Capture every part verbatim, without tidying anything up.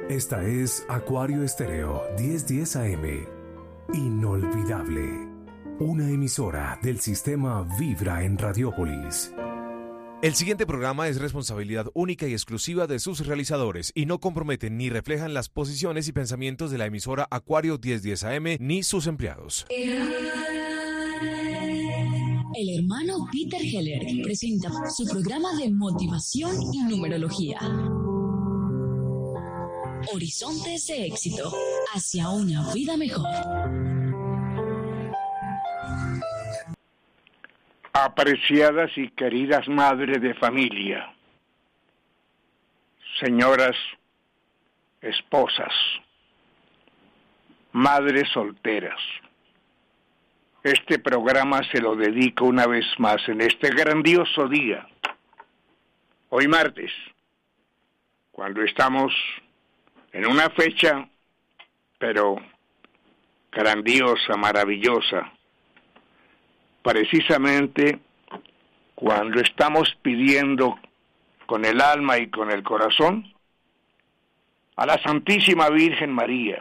Esta es Acuario Estéreo diez diez A M. Inolvidable. Una emisora del sistema Vibra en Radiópolis. El siguiente programa es responsabilidad única y exclusiva de sus realizadores y no comprometen ni reflejan las posiciones y pensamientos de la emisora Acuario diez diez A M ni sus empleados. El hermano Peter Heller presenta su programa de motivación y numerología. Horizontes de éxito hacia una vida mejor. Apreciadas y queridas madres de familia, señoras esposas, madres solteras, este programa se lo dedico una vez más en este grandioso día, hoy martes, cuando estamos en una fecha, pero grandiosa, maravillosa, precisamente cuando estamos pidiendo con el alma y con el corazón a la Santísima Virgen María,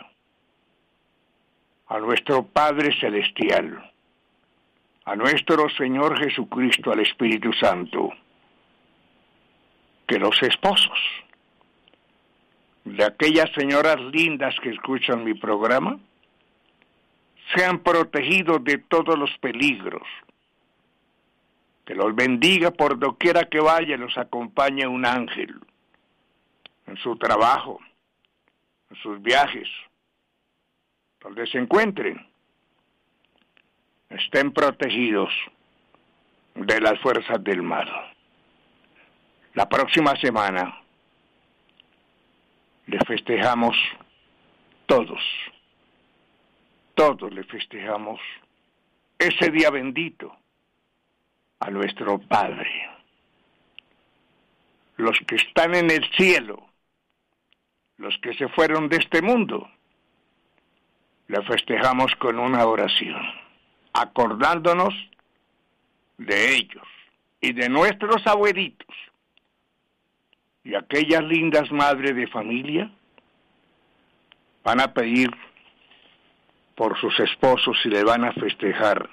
a nuestro Padre Celestial, a nuestro Señor Jesucristo, al Espíritu Santo, que los esposos de aquellas señoras lindas que escuchan mi programa sean protegidos de todos los peligros, que los bendiga por doquiera que vaya, los acompañe un ángel, en su trabajo, en sus viajes, donde se encuentren, estén protegidos de las fuerzas del mal. La próxima semana le festejamos todos, todos le festejamos ese día bendito a nuestro Padre. Los que están en el cielo, los que se fueron de este mundo, le festejamos con una oración, acordándonos de ellos y de nuestros abuelitos y aquellas lindas madres de familia van a pedir por sus esposos y le van a festejar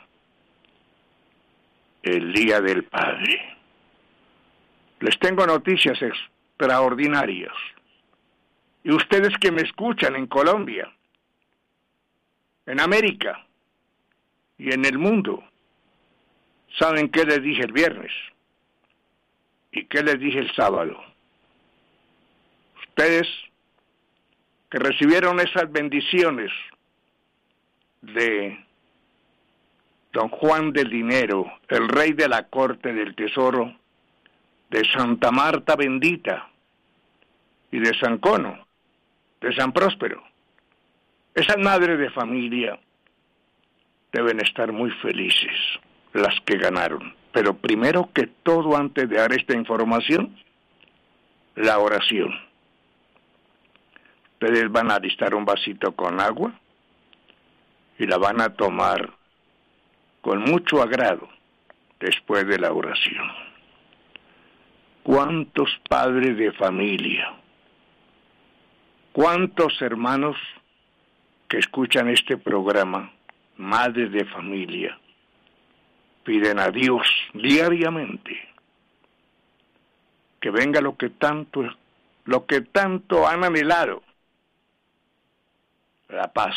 el Día del Padre. Les tengo noticias extraordinarias. Y ustedes que me escuchan en Colombia, en América y en el mundo, ¿saben qué les dije el viernes? ¿Y qué les dije el sábado? Ustedes que recibieron esas bendiciones de Don Juan del Dinero, el rey de la corte del tesoro, de Santa Marta Bendita y de San Cono, de San Próspero. Esas madres de familia deben estar muy felices, las que ganaron. Pero primero que todo, antes de dar esta información, la oración. Ustedes van a alistar un vasito con agua y la van a tomar con mucho agrado después de la oración. ¿Cuántos padres de familia, cuántos hermanos que escuchan este programa, madres de familia, piden a Dios diariamente que venga lo que tanto, lo que tanto han anhelado, la paz,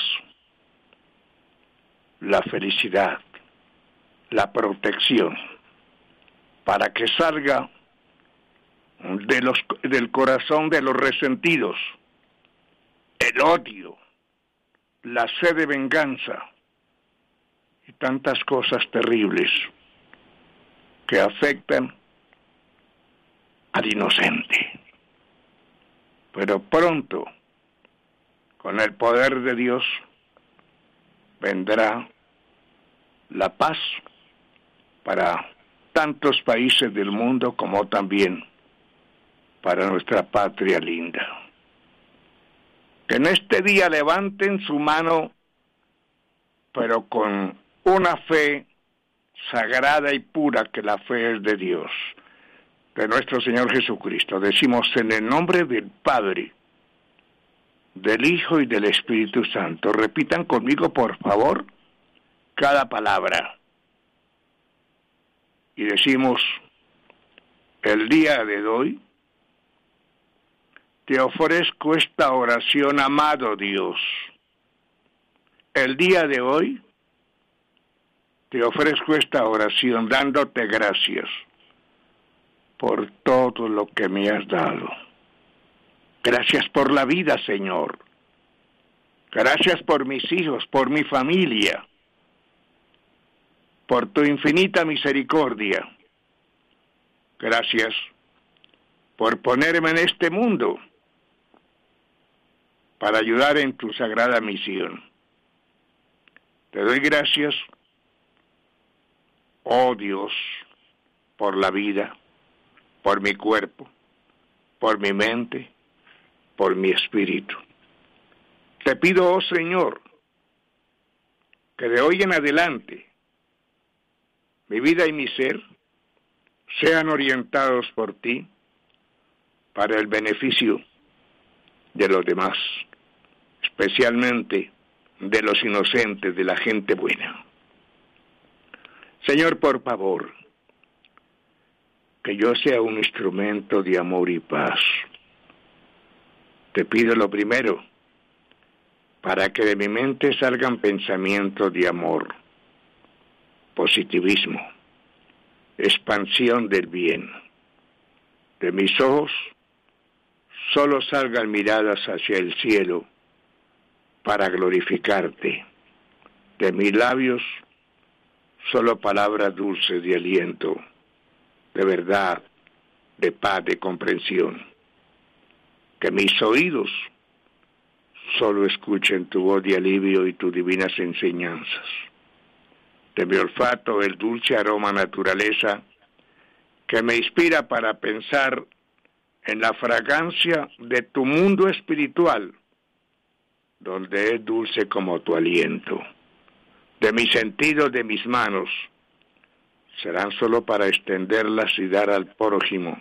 la felicidad, la protección, para que salga de los, del corazón de los resentidos el odio, la sed de venganza y tantas cosas terribles que afectan al inocente. Pero pronto, con el poder de Dios, vendrá la paz para tantos países del mundo como también para nuestra patria linda. Que en este día levanten su mano, pero con una fe sagrada y pura, que la fe es de Dios, de nuestro Señor Jesucristo. Decimos en el nombre del Padre, del Hijo y del Espíritu Santo. Repitan conmigo, por favor, cada palabra. Y decimos, el día de hoy, te ofrezco esta oración, amado Dios. El día de hoy, te ofrezco esta oración dándote gracias por todo lo que me has dado. Gracias por la vida, Señor. Gracias por mis hijos, por mi familia, por tu infinita misericordia. Gracias por ponerme en este mundo para ayudar en tu sagrada misión. Te doy gracias, oh Dios, por la vida, por mi cuerpo, por mi mente, por mi espíritu. Te pido, oh Señor, que de hoy en adelante mi vida y mi ser sean orientados por ti para el beneficio de los demás, especialmente de los inocentes, de la gente buena. Señor, por favor, que yo sea un instrumento de amor y paz. Te pido lo primero, para que de mi mente salgan pensamientos de amor, positivismo, expansión del bien. De mis ojos solo salgan miradas hacia el cielo para glorificarte. De mis labios solo palabras dulces de aliento, de verdad, de paz, de comprensión. Que mis oídos solo escuchen tu voz de alivio y tus divinas enseñanzas. De mi olfato el dulce aroma naturaleza que me inspira para pensar en la fragancia de tu mundo espiritual, donde es dulce como tu aliento. De mis sentidos, de mis manos, serán solo para extenderlas y dar al prójimo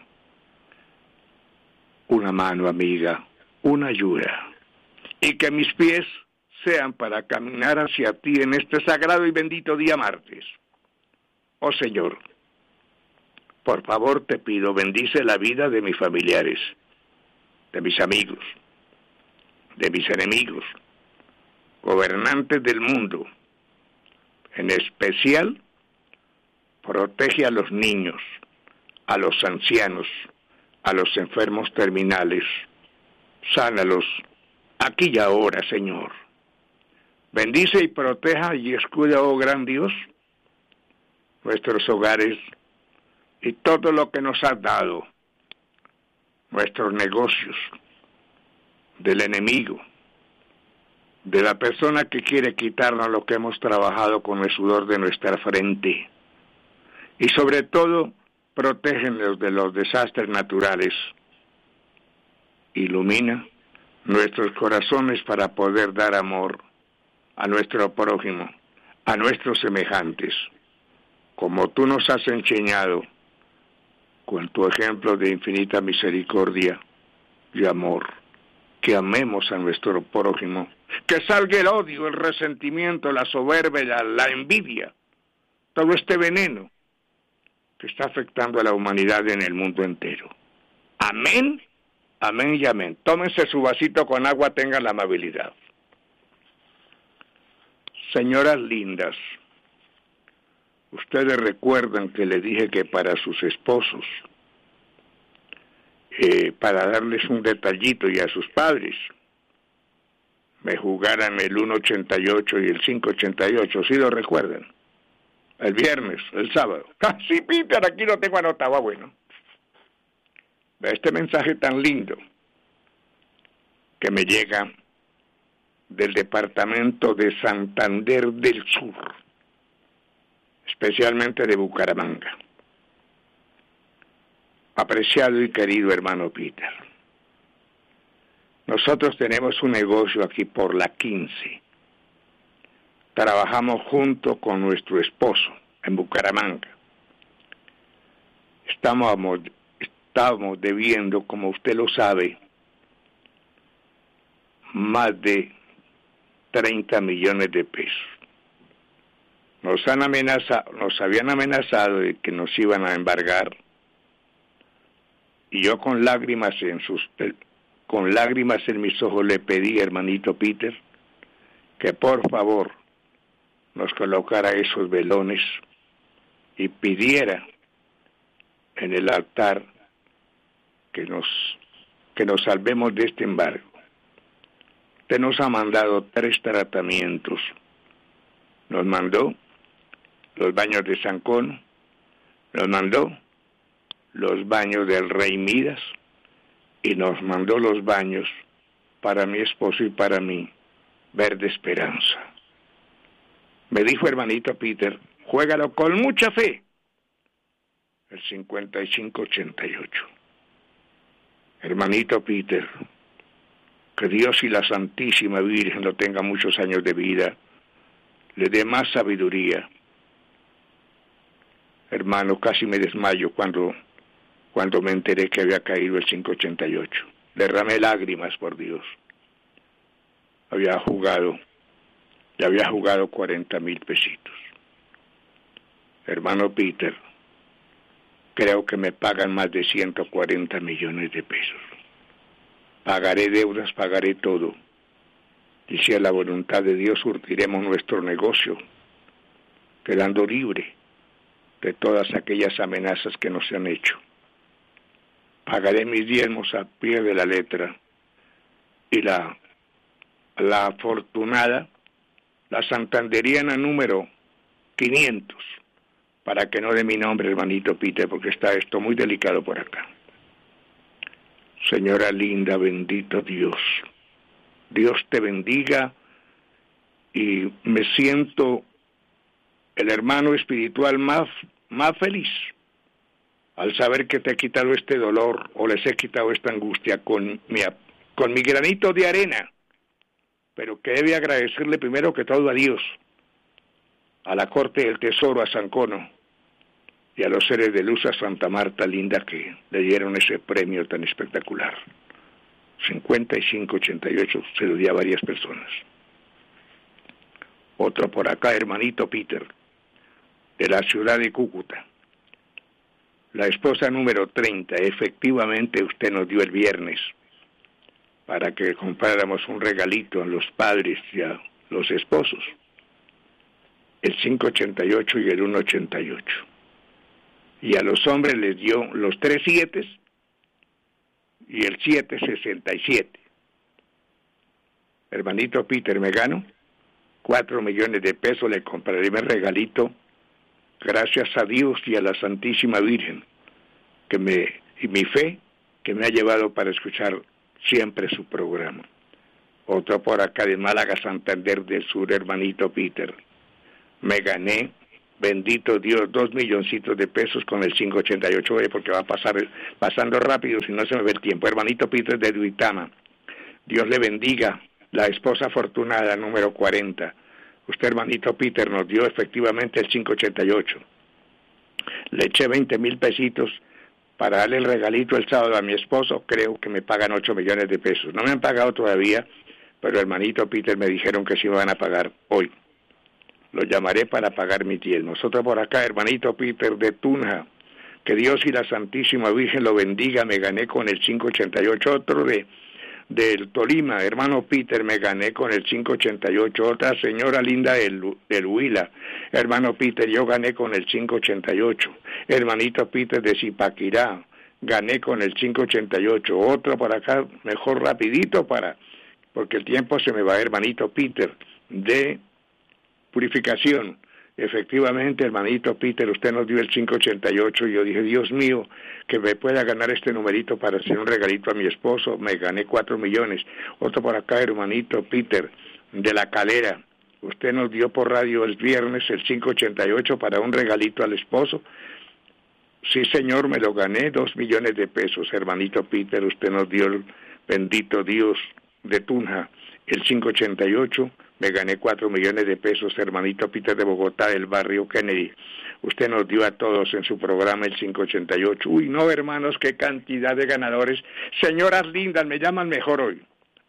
una mano amiga, una ayuda. Y que mis pies sean para caminar hacia ti en este sagrado y bendito día martes. Oh Señor, por favor te pido, bendice la vida de mis familiares, de mis amigos, de mis enemigos, gobernantes del mundo. En especial, protege a los niños, a los ancianos, a los enfermos terminales. Sánalos aquí y ahora, Señor. Bendice y proteja y escuda, oh gran Dios, nuestros hogares y todo lo que nos has dado, nuestros negocios, del enemigo, de la persona que quiere quitarnos lo que hemos trabajado con el sudor de nuestra frente. Y sobre todo, protégenos de los desastres naturales. Ilumina nuestros corazones para poder dar amor a nuestro prójimo, a nuestros semejantes, como tú nos has enseñado con tu ejemplo de infinita misericordia y amor. Que amemos a nuestro prójimo, que salga el odio, el resentimiento, la soberbia, la envidia, todo este veneno que está afectando a la humanidad en el mundo entero. Amén, amén y amén. Tómense su vasito con agua, tengan la amabilidad. Señoras lindas, ustedes recuerdan que les dije que para sus esposos, eh, para darles un detallito y a sus padres, me jugaran el uno ochenta y ocho y el cinco ochenta y ocho, ¿sí lo recuerdan? El viernes, el sábado. Ah, sí, Peter, aquí lo tengo anotado. Ah, bueno. Este mensaje tan lindo que me llega del departamento de Santander del Sur, especialmente de Bucaramanga. Apreciado y querido hermano Peter, nosotros tenemos un negocio aquí por la quince. Trabajamos junto con nuestro esposo en Bucaramanga. Estamos, estamos debiendo, como usted lo sabe, más de treinta millones de pesos. Nos han amenazado, nos habían amenazado de que nos iban a embargar, y yo con lágrimas en sus con lágrimas en mis ojos le pedí, hermanito Peter, que por favor nos colocara esos velones y pidiera en el altar que nos que nos salvemos de este embargo. Usted nos ha mandado tres tratamientos. Nos mandó los baños de Sancón, nos mandó los baños del Rey Midas y nos mandó los baños para mi esposo y para mí, Verde Esperanza. Me dijo, hermanito Peter, juégalo con mucha fe. El cincuenta y cinco ochenta y ocho. Hermanito Peter, que Dios y la Santísima Virgen lo tenga muchos años de vida, le dé más sabiduría. Hermano, casi me desmayo cuando, cuando me enteré que había caído el cinco ochenta y ocho. Derramé lágrimas, por Dios. Había jugado, ya había jugado cuarenta mil pesitos. Hermano Peter, creo que me pagan más de ciento cuarenta millones de pesos. Pagaré deudas, pagaré todo. Y si a la voluntad de Dios surtiremos nuestro negocio, quedando libre de todas aquellas amenazas que nos han hecho. Pagaré mis diezmos a pie de la letra. Y la, la afortunada, la santanderiana número quinientos, para que no dé mi nombre, hermanito Peter, porque está esto muy delicado por acá. Señora linda, bendito Dios. Dios te bendiga, y me siento el hermano espiritual más, más feliz al saber que te he quitado este dolor, o les he quitado esta angustia con mi, con mi granito de arena, pero que debe agradecerle primero que todo a Dios, a la Corte del Tesoro, a Sancono, y a los seres de luz, a Santa Marta linda, que le dieron ese premio tan espectacular. cincuenta y cinco ochenta y ocho se lo di a varias personas. Otro por acá, hermanito Peter, de la ciudad de Cúcuta. La esposa número treinta, efectivamente usted nos dio el viernes para que compráramos un regalito a los padres y a los esposos. El cinco ochenta y ocho y el uno ochenta y ocho. Y a los hombres les dio los tres siete y el siete sesenta y siete. Hermanito Peter, me gano cuatro millones de pesos, le compraré mi regalito, gracias a Dios y a la Santísima Virgen, que me, y mi fe, que me ha llevado para escuchar siempre su programa. Otro por acá de Málaga, Santander del Sur, hermanito Peter, me gané, bendito Dios, dos milloncitos de pesos con el cinco ochenta y ocho, porque va a pasar pasando rápido, si no se me ve el tiempo. Hermanito Peter de Duitama, Dios le bendiga. La esposa afortunada número cuarenta, usted, hermanito Peter, nos dio efectivamente el cinco ochenta y ocho. Le eché veinte mil pesitos para darle el regalito el sábado a mi esposo. Creo que me pagan ocho millones de pesos. No me han pagado todavía, pero hermanito Peter me dijeron que sí me van a pagar hoy. Lo llamaré para pagar mi diezmo. Nosotros por acá, hermanito Peter de Tunja, que Dios y la Santísima Virgen lo bendiga, me gané con el cinco ochenta y ocho. Otro de del Tolima, hermano Peter, me gané con el cinco ochenta y ocho. Otra señora linda del, del Huila, hermano Peter, yo gané con el cinco ochenta y ocho. Hermanito Peter de Zipaquirá, gané con el cinco ochenta y ocho. Otro por acá, mejor rapidito para, porque el tiempo se me va, hermanito Peter de Purificación. Efectivamente, hermanito Peter, usted nos dio el cinco ochenta y ocho y yo dije, Dios mío, que me pueda ganar este numerito para hacer un regalito a mi esposo. Me gané cuatro millones. Otro por acá, hermanito Peter, de La Calera. Usted nos dio por radio el viernes el cinco ochenta y ocho para un regalito al esposo. Sí, señor, me lo gané, dos millones de pesos. Hermanito Peter, usted nos dio el bendito Dios de Tunja, el cinco ochenta y ocho. Me gané cuatro millones de pesos, hermanito Peter de Bogotá, del barrio Kennedy. Usted nos dio a todos en su programa el cinco ochenta y ocho. Uy, no, hermanos, qué cantidad de ganadores. Señoras lindas, me llaman mejor hoy.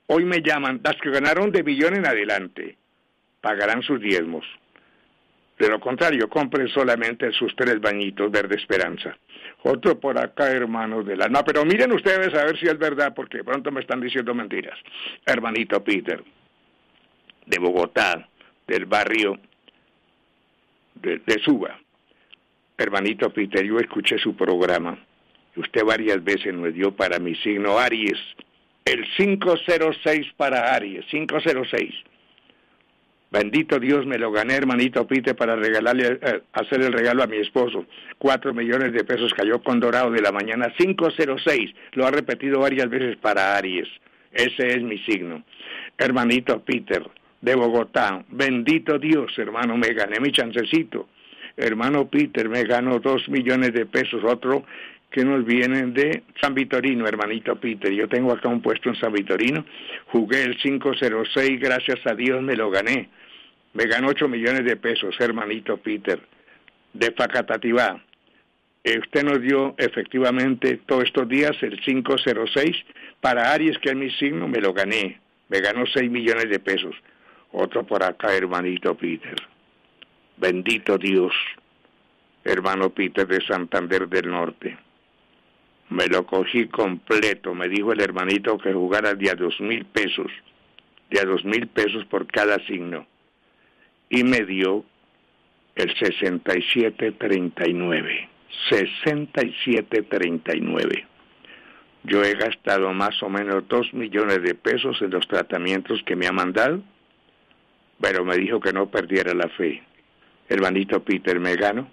Hoy me llaman, las que ganaron de billón en adelante, pagarán sus diezmos. De lo contrario, compren solamente sus tres bañitos Verde Esperanza. Otro por acá, hermanos del alma. Pero miren ustedes a ver si es verdad, porque de pronto me están diciendo mentiras. Hermanito Peter, de Bogotá, del barrio de, de Suba. Hermanito Peter, yo escuché su programa. Usted varias veces nos dio para mi signo Aries. El cinco cero seis para Aries, cinco cero seis. Bendito Dios, me lo gané, hermanito Peter, para regalarle, eh, hacer el regalo a mi esposo. Cuatro millones de pesos cayó con Dorado de la mañana, cinco cero seis. Lo ha repetido varias veces para Aries. Ese es mi signo. Hermanito Peter, de Bogotá, bendito Dios, hermano, me gané mi chancecito. Hermano Peter, me ganó dos millones de pesos, otro que nos vienen de San Vitorino, hermanito Peter. Yo tengo acá un puesto en San Vitorino, jugué el cinco cero seis, gracias a Dios me lo gané. Me ganó ocho millones de pesos, hermanito Peter, de Facatativá. Eh, usted nos dio efectivamente todos estos días el cinco cero seis, para Aries, que es mi signo, me lo gané. Me ganó seis millones de pesos. Otro por acá, hermanito Peter. Bendito Dios, hermano Peter de Santander del Norte. Me lo cogí completo, me dijo el hermanito que jugara de a dos mil pesos, de a dos mil pesos por cada signo. Y me dio el sesenta y siete treinta y nueve, sesenta y siete treinta y nueve. Yo he gastado más o menos dos millones de pesos en los tratamientos que me ha mandado, pero me dijo que no perdiera la fe. Hermanito Peter, me gano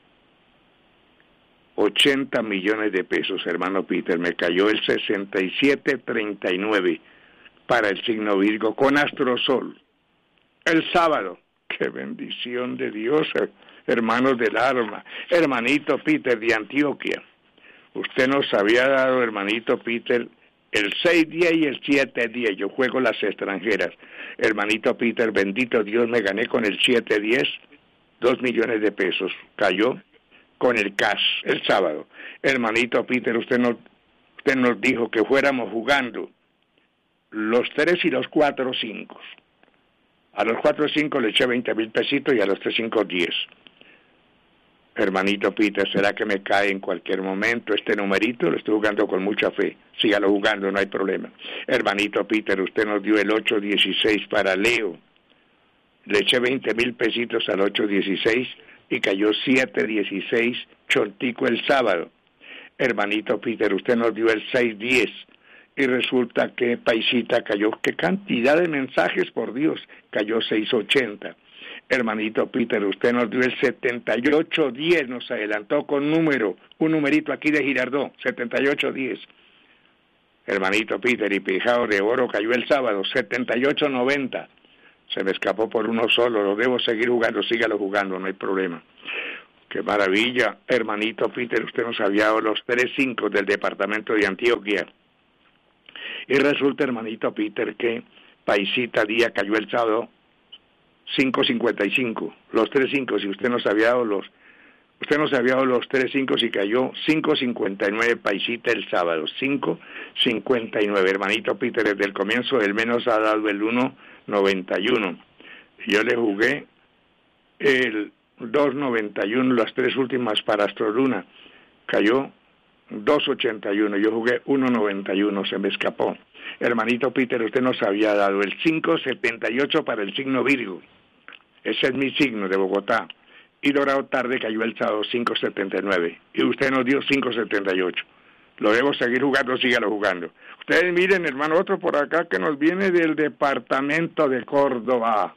ochenta millones de pesos, hermano Peter, me cayó el sesenta y siete treinta y nueve para el signo Virgo con Astrosol. El sábado, qué bendición de Dios, hermanos del alma. Hermanito Peter de Antioquia, usted nos había dado, hermanito Peter, el seis diez y el siete diez, yo juego las extranjeras. Hermanito Peter, bendito Dios, me gané con el siete diez, dos millones de pesos, cayó con el cash el sábado. Hermanito Peter, usted nos, usted nos dijo que fuéramos jugando los tres y los cuatro cinco. A los cuatro cinco le eché veinte mil pesitos y a los tres cinco diez. Hermanito Peter, ¿será que me cae en cualquier momento este numerito? Lo estoy jugando con mucha fe. Sígalo jugando, no hay problema. Hermanito Peter, usted nos dio el ocho dieciséis para Leo. Le eché veinte mil pesitos al ocho dieciséis y cayó siete dieciséis chontico el sábado. Hermanito Peter, usted nos dio el seis diez y resulta que Paisita cayó. ¡Qué cantidad de mensajes, por Dios! Cayó seis ochenta. Hermanito Peter, usted nos dio el setenta y ocho diez, nos adelantó con número, un numerito aquí de Girardot, setenta y ocho diez. Hermanito Peter, y Pijao de Oro cayó el sábado, setenta y ocho noventa. Se me escapó por uno solo, lo debo seguir jugando, sígalo jugando, no hay problema. ¡Qué maravilla! Hermanito Peter, usted nos había dado los tres cinco del departamento de Antioquia. Y resulta, hermanito Peter, que Paisita Díaz cayó el sábado cinco cincuenta y cinco, los tres cinco, si usted nos había dado los, usted nos había dado los tres cinco y cayó cinco cincuenta y nueve Paisita el sábado, cinco cincuenta y nueve, hermanito Peter, desde el comienzo el menos ha dado el uno noventa y uno, yo le jugué el dos noventa y uno, las tres últimas para Astroluna, cayó dos ochenta y uno, yo jugué uno noventa y uno, se me escapó. Hermanito Peter, usted nos había dado el cinco setenta y ocho para el signo Virgo, ese es mi signo de Bogotá, y Dorado Tarde cayó el sábado cinco setenta y nueve, y usted nos dio cinco setenta y ocho, lo debo seguir jugando, sígalo jugando. Ustedes miren, hermano, otro por acá que nos viene del departamento de Córdoba,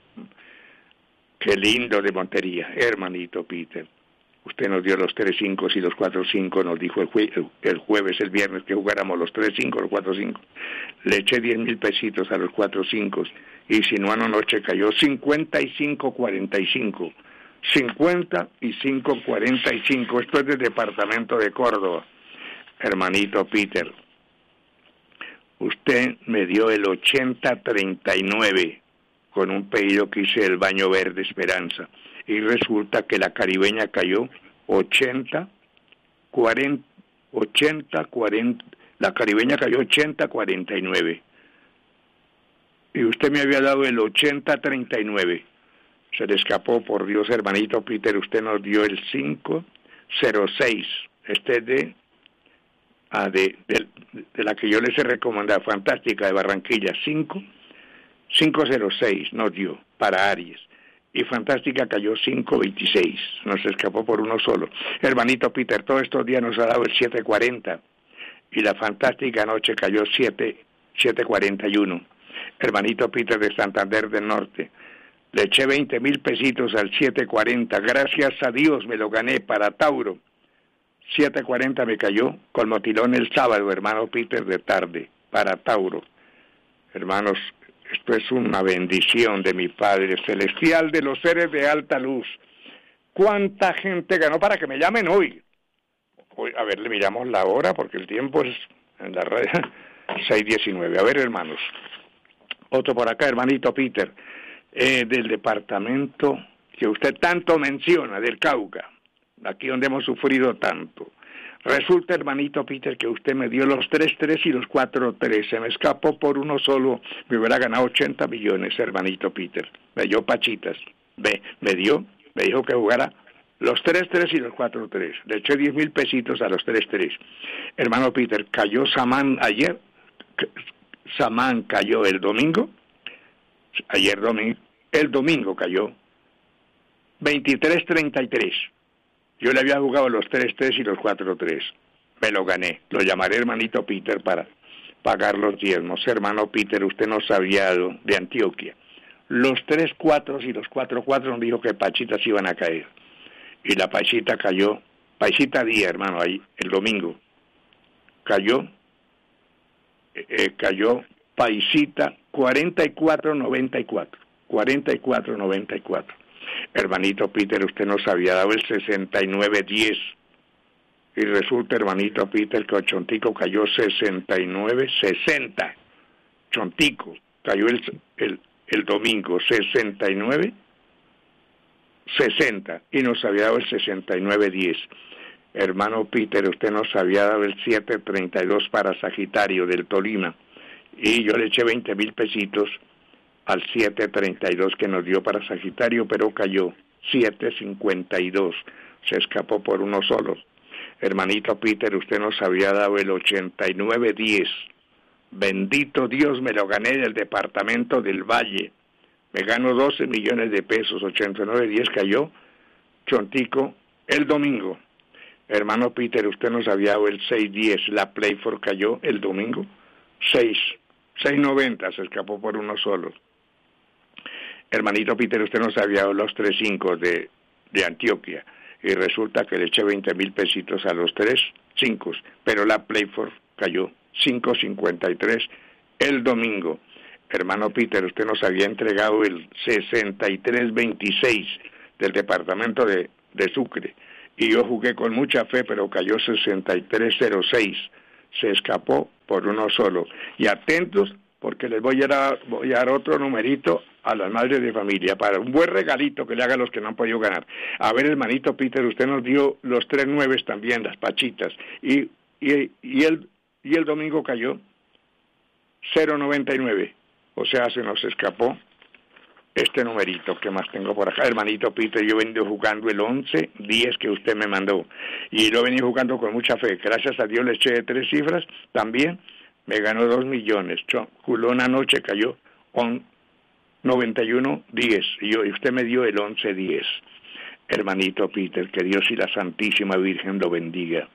qué lindo de Montería, hermanito Peter. Usted nos dio los tres cinco y los cuatro cinco, nos dijo el, jue- el jueves, el viernes, que jugáramos los tres cinco, los cuatro cinco. Le eché diez mil pesitos a los cuatro cinco y si no anoche cayó cincuenta y cinco cuarenta y cinco. cincuenta y cinco cuarenta y cinco, esto es del departamento de Córdoba. Hermanito Peter, usted me dio el ochenta treinta y nueve con un pedido que hice del baño Verde Esperanza. Y resulta que la caribeña cayó ochenta, cuarenta, ochenta, cuarenta, la caribeña cayó ochenta, cuarenta y nueve. y usted me había dado el ochenta treinta y nueve. Se le escapó, por Dios, hermanito Peter, usted nos dio el cinco cero seis. Este es de, ah, de, de, de la que yo les he recomendado, fantástica, de Barranquilla, cinco cero seis nos dio para Aries. Y fantástica cayó cinco veintiséis, nos escapó por uno solo. Hermanito Peter, todos estos días nos ha dado el siete cuarenta. Y la fantástica anoche cayó siete cuarenta y uno. Hermanito Peter de Santander del Norte, le eché veinte mil pesitos al siete cuarenta, gracias a Dios me lo gané para Tauro. siete cuarenta me cayó con motilón el sábado, hermano Peter, de tarde, para Tauro. Hermanos, esto es una bendición de mi Padre Celestial, de los seres de alta luz. ¿Cuánta gente ganó para que me llamen hoy? Hoy, a ver, le miramos la hora porque el tiempo es en la radio seis diecinueve. A ver, hermanos. Otro por acá, hermanito Peter, eh, del departamento que usted tanto menciona, del Cauca, aquí donde hemos sufrido tanto. Resulta, hermanito Peter, que usted me dio los tres tres y los cuatro tres. Se me escapó por uno solo. Me hubiera ganado ochenta millones, hermanito Peter. Me dio pachitas. Ve, me dio, me dijo que jugara los tres tres y los cuatro tres. Le eché diez mil pesitos a los tres tres. Hermano Peter, cayó Samán ayer. Samán cayó el domingo. Ayer domingo. El domingo cayó. veintitrés treinta y tres. Yo le había jugado los tres tres y los cuatro tres. Me lo gané. Lo llamaré hermanito Peter para pagar los diezmos. Hermano Peter, usted nos había dado de Antioquia. Los tres cuatro y los cuatro cuatro nos dijo que pachitas iban a caer. Y la paisita cayó, paisita día, hermano, ahí, el domingo. Cayó, eh, cayó paisita cuarenta y cuatro noventa y cuatro. cuarenta y cuatro noventa y cuatro. Hermanito Peter, usted nos había dado el sesenta y nueve diez. Y resulta, hermanito Peter, que Chontico cayó sesenta y nueve sesenta. Chontico cayó el, el, el domingo sesenta y nueve sesenta y nos había dado el sesenta y nueve diez. Hermano Peter, usted nos había dado el siete treinta y dos para Sagitario del Tolima. Y yo le eché veinte mil pesitos al siete treinta y dos que nos dio para Sagitario, pero cayó siete cincuenta y dos, se escapó por uno solo. Hermanito Peter, usted nos había dado el ochenta y nueve diez, bendito Dios, me lo gané del departamento del Valle, me gano doce millones de pesos, ochenta y nueve diez cayó, Chontico, el domingo. Hermano Peter, usted nos había dado el seis diez, la Playford cayó el domingo, seis, seis noventa, se escapó por uno solo. Hermanito Peter, usted nos había dado los tres cinco de, de Antioquia, y resulta que le eché veinte mil pesitos a los tres cinco, pero la Playford cayó cinco cincuenta y tres el domingo. Hermano Peter, usted nos había entregado el sesenta y tres veintiséis del departamento de, de Sucre, y yo jugué con mucha fe, pero cayó sesenta y tres cero seis, se escapó por uno solo. Y atentos, porque les voy a dar, voy a dar otro numerito a las madres de familia, para un buen regalito que le haga a los que no han podido ganar. A ver, hermanito Peter, usted nos dio los tres nueves también, las pachitas, y, y, y, el, y el domingo cayó cero noventa y nueve, o sea, se nos escapó este numerito que más tengo por acá. Hermanito Peter, yo vengo jugando el once diez que usted me mandó, y lo venía jugando con mucha fe. Gracias a Dios le eché de tres cifras, también me ganó dos millones. Culón anoche cayó on noventa y uno diez, y, yo, y usted me dio el once diez. Hermanito Peter, que Dios y la Santísima Virgen lo bendiga.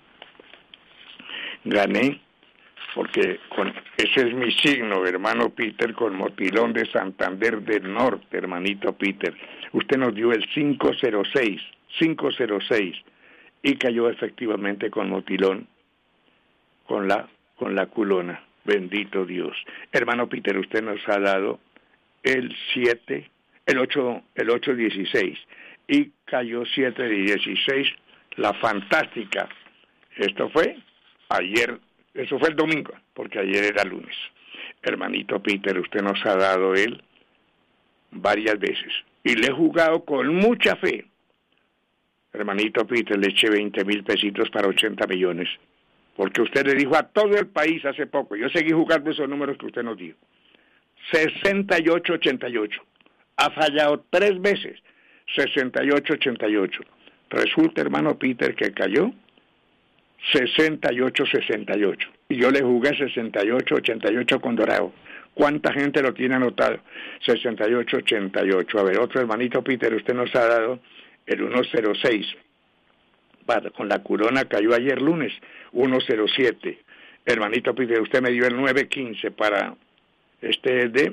Gané, porque con, ese es mi signo, hermano Peter, con motilón de Santander del Norte, hermanito Peter. Usted nos dio el cinco cero seis, cinco cero seis, y cayó efectivamente con motilón, con la, con la culona. Bendito Dios. Hermano Peter, usted nos ha dado el siete, el ocho, el ocho dieciséis, y cayó siete dieciséis, la fantástica. Esto fue ayer, eso fue el domingo, porque ayer era lunes. Hermanito Peter, usted nos ha dado él varias veces, y le he jugado con mucha fe. Hermanito Peter, le eché veinte mil pesitos para ochenta millones, porque usted le dijo a todo el país hace poco, yo seguí jugando esos números que usted nos dio. sesenta y ocho ochenta y ocho. Ha fallado tres veces, sesenta y ocho ochenta y ocho. Resulta, hermano Peter, que cayó sesenta y ocho sesenta y ocho. Y yo le jugué sesenta y ocho ochenta y ocho con Dorado. ¿Cuánta gente lo tiene anotado? sesenta y ocho ochenta y ocho. A ver, otro hermanito Peter, usted nos ha dado el ciento seis. Para, con la corona cayó ayer lunes, ciento siete. Hermanito Peter, usted me dio el nueve quince para este de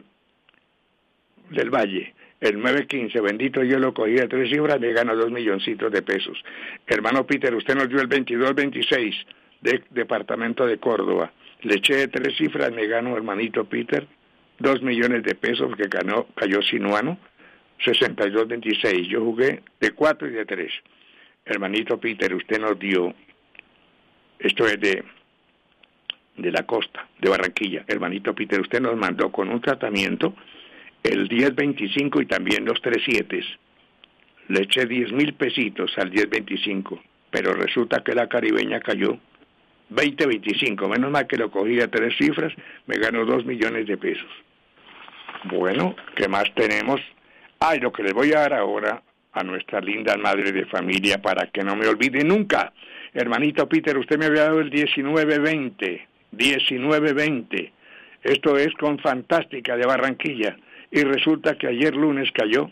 del Valle. El nueve quince, bendito, yo lo cogí de tres cifras, me gano dos milloncitos de pesos. Hermano Peter, usted nos dio el veintidós veintiséis de Departamento de Córdoba. Le eché de tres cifras, me gano, hermanito Peter, dos millones de pesos, porque ganó, cayó Sinuano, sesenta y dos veintiséis. Yo jugué de cuatro y de tres. Hermanito Peter, usted nos dio, esto es de, de la costa, de Barranquilla. Hermanito Peter, usted nos mandó con un tratamiento el diez veinticinco y también los tres siete. Le eché diez mil pesitos al diez veinticinco, pero resulta que la caribeña cayó veinte veinticinco. Menos mal que lo cogí a tres cifras, me ganó dos millones de pesos. Bueno, ¿qué más tenemos? Ay, lo que les voy a dar ahora a nuestra linda madre de familia para que no me olvide nunca. Hermanito Peter, usted me había dado el diecinueve veinte. diecinueve veinte. Esto es con Fantástica de Barranquilla. Y resulta que ayer lunes cayó,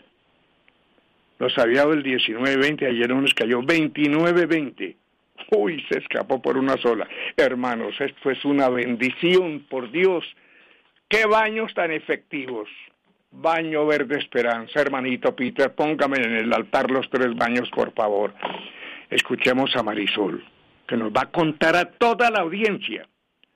los había dado el diecinueve veinte, ayer lunes cayó veintinueve veinte. Uy, se escapó por una sola. Hermanos, esto es una bendición, por Dios. ¡Qué baños tan efectivos! Baño Verde Esperanza, hermanito Peter, póngame en el altar los tres baños, por favor. Escuchemos a Marisol, que nos va a contar a toda la audiencia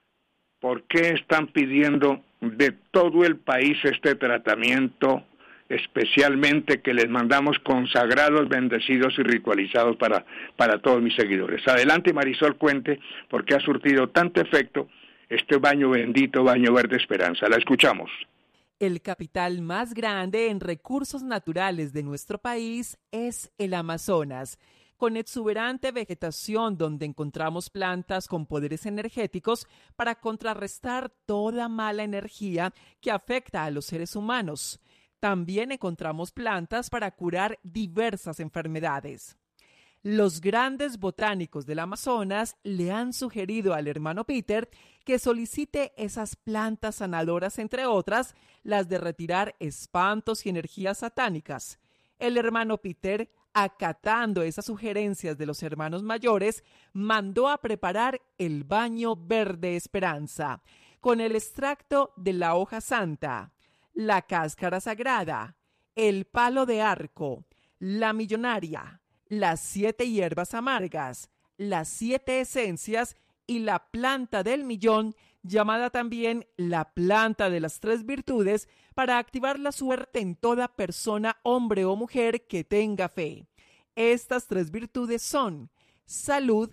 por qué están pidiendo de todo el país este tratamiento, especialmente que les mandamos consagrados, bendecidos y ritualizados para, para todos mis seguidores. Adelante, Marisol, cuente por qué ha surtido tanto efecto este baño bendito, Baño Verde Esperanza. La escuchamos. El capital más grande en recursos naturales de nuestro país es el Amazonas, con exuberante vegetación donde encontramos plantas con poderes energéticos para contrarrestar toda mala energía que afecta a los seres humanos. También encontramos plantas para curar diversas enfermedades. Los grandes botánicos del Amazonas le han sugerido al hermano Peter que solicite esas plantas sanadoras, entre otras, las de retirar espantos y energías satánicas. El hermano Peter, acatando esas sugerencias de los hermanos mayores, mandó a preparar el Baño Verde Esperanza, con el extracto de la hoja santa, la cáscara sagrada, el palo de arco, la millonaria, las siete hierbas amargas, las siete esencias y la planta del millón, llamada también la planta de las tres virtudes, para activar la suerte en toda persona, hombre o mujer que tenga fe. Estas tres virtudes son salud,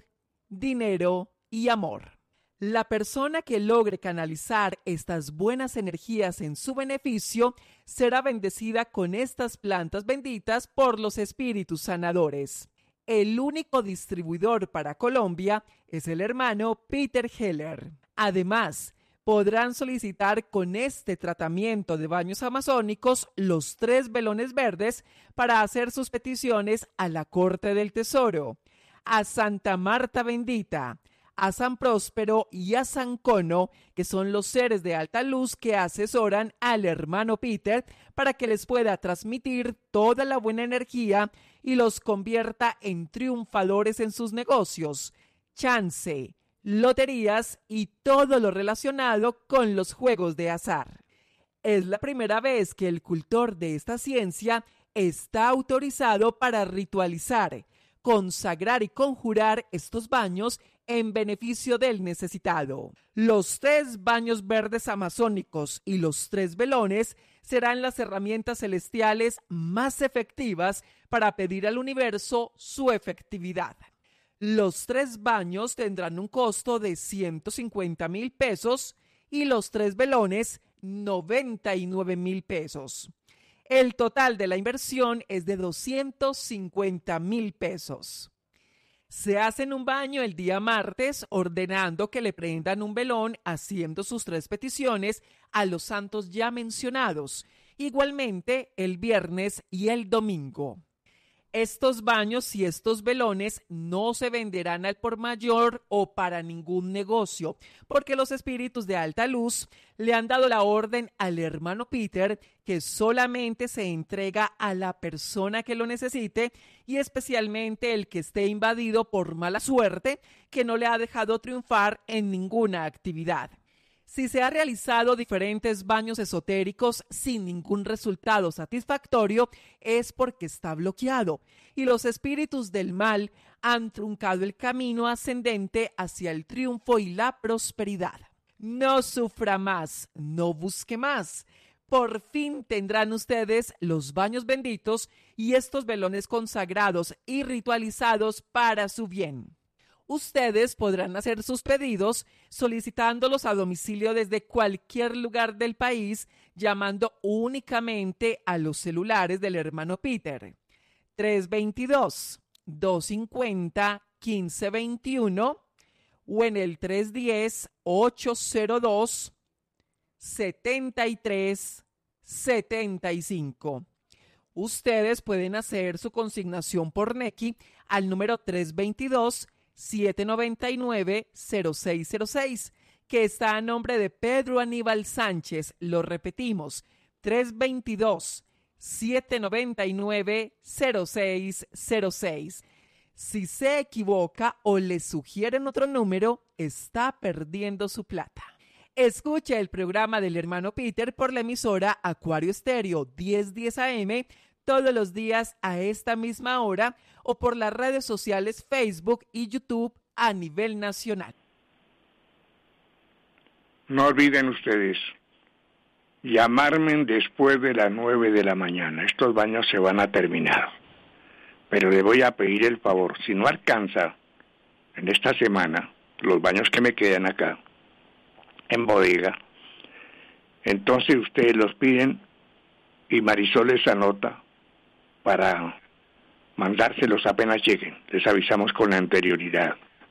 dinero y amor. La persona que logre canalizar estas buenas energías en su beneficio será bendecida con estas plantas benditas por los espíritus sanadores. El único distribuidor para Colombia es el hermano Peter Heller. Además, podrán solicitar con este tratamiento de baños amazónicos los tres velones verdes para hacer sus peticiones a la Corte del Tesoro, a Santa Marta Bendita, a San Próspero y a San Cono, que son los seres de alta luz que asesoran al hermano Peter para que les pueda transmitir toda la buena energía y los convierta en triunfadores en sus negocios, chance, loterías y todo lo relacionado con los juegos de azar. Es la primera vez que el cultor de esta ciencia está autorizado para ritualizar, consagrar y conjurar estos baños en beneficio del necesitado. Los tres baños verdes amazónicos y los tres velones serán las herramientas celestiales más efectivas para pedir al universo su efectividad. Los tres baños tendrán un costo de ciento cincuenta mil pesos y los tres velones noventa y nueve mil pesos. El total de la inversión es de doscientos cincuenta mil pesos. Se hacen un baño el día martes ordenando que le prendan un velón haciendo sus tres peticiones a los santos ya mencionados. Igualmente el viernes y el domingo. Estos baños y estos velones no se venderán al por mayor o para ningún negocio, porque los espíritus de alta luz le han dado la orden al hermano Peter que solamente se entrega a la persona que lo necesite y especialmente el que esté invadido por mala suerte que no le ha dejado triunfar en ninguna actividad. Si se ha realizado diferentes baños esotéricos sin ningún resultado satisfactorio, es porque está bloqueado y los espíritus del mal han truncado el camino ascendente hacia el triunfo y la prosperidad. No sufra más, no busque más. Por fin tendrán ustedes los baños benditos y estos velones consagrados y ritualizados para su bien. Ustedes podrán hacer sus pedidos solicitándolos a domicilio desde cualquier lugar del país, llamando únicamente a los celulares del hermano Peter. tres dos dos, dos cinco cero, uno cinco dos uno o en el tres uno cero, ocho cero dos, siete tres siete cinco. Ustedes pueden hacer su consignación por Nequi al número tres dos dos, siete nueve nueve, cero seis cero seis, que está a nombre de Pedro Aníbal Sánchez. Lo repetimos, tres dos dos, siete nueve nueve, cero seis cero seis. Si se equivoca o le sugieren otro número, está perdiendo su plata. Escuche el programa del hermano Peter por la emisora Acuario Estéreo diez diez A M todos los días a esta misma hora o por las redes sociales Facebook y YouTube a nivel nacional. No olviden ustedes llamarme después de las nueve de la mañana. Estos baños se van a terminar. Pero le voy a pedir el favor, si no alcanza en esta semana los baños que me quedan acá en bodega, entonces ustedes los piden y Marisol les anota para mandárselos apenas lleguen. Les avisamos con anterioridad.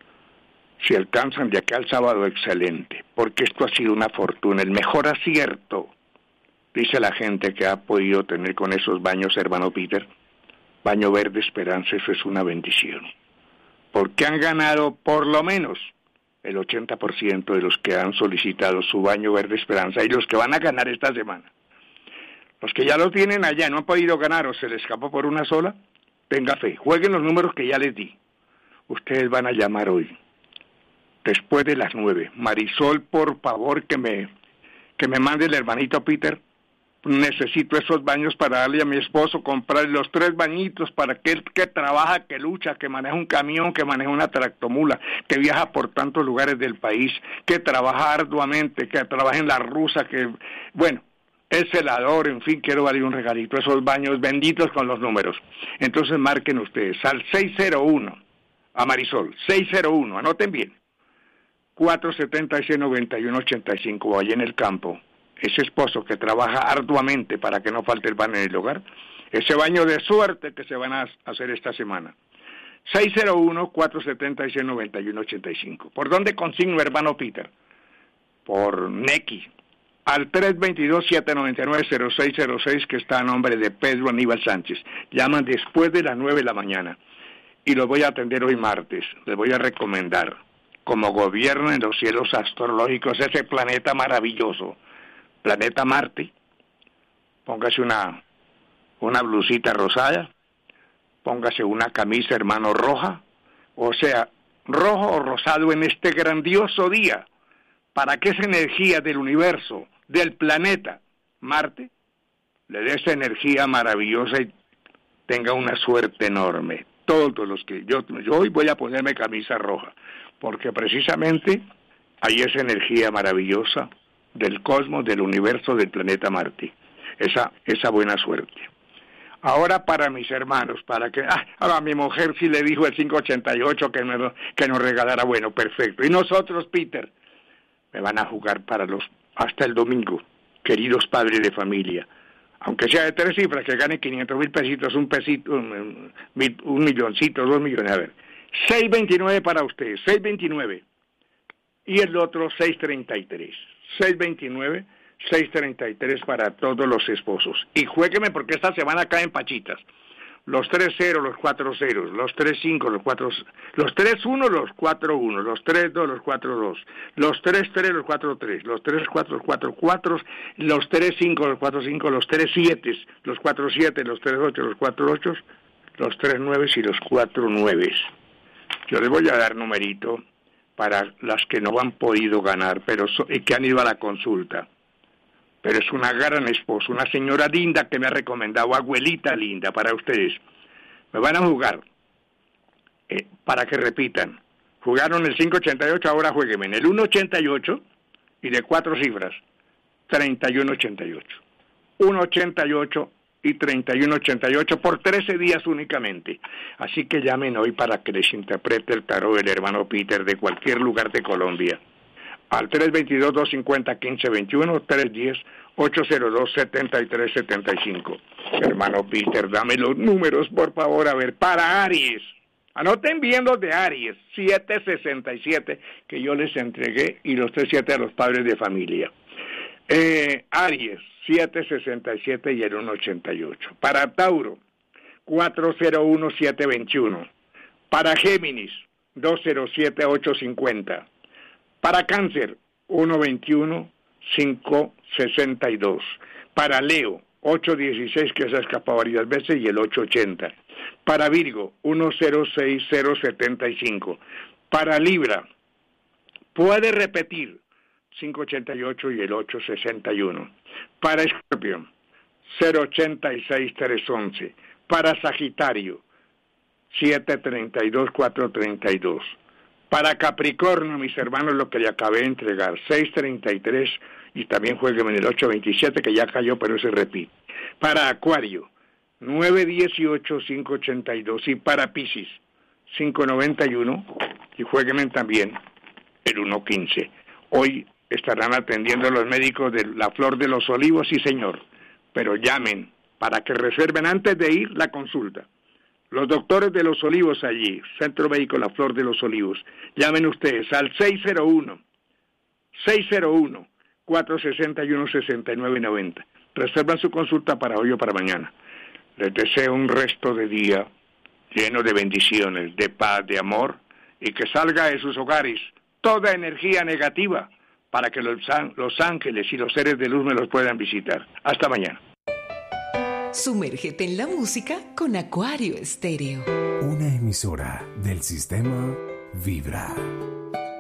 Si alcanzan de acá al sábado, excelente, porque esto ha sido una fortuna, el mejor acierto, dice la gente que ha podido tener con esos baños, hermano Peter. Baño Verde Esperanza, eso es una bendición, porque han ganado por lo menos el ochenta por ciento de los que han solicitado su Baño Verde Esperanza y los que van a ganar esta semana. Los que ya lo tienen allá, no han podido ganar o se les escapó por una sola, tenga fe, jueguen los números que ya les di. Ustedes van a llamar hoy, después de las nueve. Marisol, por favor, que me, que me mande el hermanito Peter. Necesito esos baños para darle a mi esposo, comprar los tres bañitos para aquel que trabaja, que lucha, que maneja un camión, que maneja una tractomula, que viaja por tantos lugares del país, que trabaja arduamente, que trabaja en la rusa, que, bueno, es celador, en fin, quiero darle un regalito, esos baños benditos con los números. Entonces marquen ustedes al seis cero uno, a Marisol, seis cero uno, anoten bien, cuatro siete seis, nueve uno ocho cinco, allá en el campo. Ese esposo que trabaja arduamente para que no falte el pan en el hogar, ese baño de suerte que se van a hacer esta semana. seis cero uno, cuatro siete seis, nueve uno ocho cinco. ¿Por dónde consigno, hermano Peter? Por Nequi, al tres dos dos, siete nueve nueve, cero seis cero seis, que está a nombre de Pedro Aníbal Sánchez. Llaman después de las nueve de la mañana y los voy a atender hoy martes. Les voy a recomendar, como gobierno en los cielos astrológicos, ese planeta maravilloso, planeta Marte. Póngase una, una blusita rosada, póngase una camisa, hermano, roja, o sea, rojo o rosado en este grandioso día, para que esa energía del universo, del planeta Marte, le dé esa energía maravillosa y tenga una suerte enorme. Todos los que yo, yo hoy voy a ponerme camisa roja, porque precisamente hay esa energía maravillosa del cosmos, del universo, del planeta Marte, esa, esa buena suerte. Ahora para mis hermanos, para que, ah, a mi mujer sí le dijo el cinco ochenta y ocho que, me, que nos regalara, bueno, perfecto. Y nosotros, Peter, me van a jugar para los, hasta el domingo, queridos padres de familia, aunque sea de tres cifras, que gane quinientos mil pesitos, un pesito, un, un milloncito, dos millones, a ver, seiscientos veintinueve para usted, seiscientos veintinueve. Y el otro seiscientos treinta y tres. seiscientos veintinueve, seiscientos treinta y tres para todos los esposos. Y juégueme porque esta semana caen pachitas. Los tres cero, los cuatro cero, los tres cinco, los cuatro, los tres uno, los cuatro uno, los tres dos, los cuatro dos, los tres tres, los cuatro tres, los tres cuatro, los cuatro cuatro, los tres cinco, los cuatro cinco, los tres siete, los cuatro siete, los tres ocho, los cuatro ocho, los tres nueve y los cuatro nueve. Yo les voy a dar numerito para las que no han podido ganar pero so, y que han ido a la consulta. Pero es una gran esposa, una señora linda que me ha recomendado, abuelita linda, para ustedes. Me van a jugar, eh, para que repitan. Jugaron el cinco ochenta y ocho, ahora jueguenme en el uno ochenta y ocho y de cuatro cifras, treinta y uno ochenta y ocho. uno ochenta y ocho y treinta y uno ochenta y ocho por trece días únicamente. Así que llamen hoy para que les interprete el tarot el hermano Peter de cualquier lugar de Colombia. Al tres dos dos, dos cinco cero, uno cinco dos uno, tres uno cero, ocho cero dos, siete tres siete cinco. Hermano Peter, dame los números, por favor, a ver, para Aries. Anoten bien los de Aries, siete sesenta y siete, que yo les entregué, y los tres siete a los padres de familia. Eh, Aries, siete sesenta y siete y el uno ochenta y ocho. Para Tauro, cuatro cero uno, siete veintiuno. Para Géminis, dos cero siete, ocho cincuenta. Para Cáncer, uno veintiuno, cinco sesenta y dos. Para Leo, ocho dieciséis, que se ha escapado varias veces, y el ocho ochenta. Para Virgo, uno cero seis, cero setenta y cinco. Para Libra, puede repetir, cinco ochenta y ocho y el ocho sesenta y uno. Para Escorpio, cero ochenta y seis, tres once. Para Sagitario, siete treinta y dos, cuatro treinta y dos. Para Capricornio, mis hermanos, lo que le acabé de entregar, seis treinta y tres, y también jueguenme en el ocho veintisiete, que ya cayó, pero se repite. Para Acuario, nueve dieciocho, cinco ochenta y dos, y para Piscis, cinco noventa y uno, y jueguenme también el uno quince. Hoy estarán atendiendo los médicos de la Flor de los Olivos, sí señor, pero llamen para que reserven antes de ir la consulta. Los doctores de los Olivos allí, Centro Médico La Flor de los Olivos, llamen ustedes al seis cero uno, seis cero uno, cuatro seis uno, seis nueve nueve cero. Reservan su consulta para hoy o para mañana. Les deseo un resto de día lleno de bendiciones, de paz, de amor, y que salga de sus hogares toda energía negativa para que los, los ángeles y los seres de luz me los puedan visitar. Hasta mañana. Sumérgete en la música con Acuario Estéreo. Una emisora del sistema Vibra.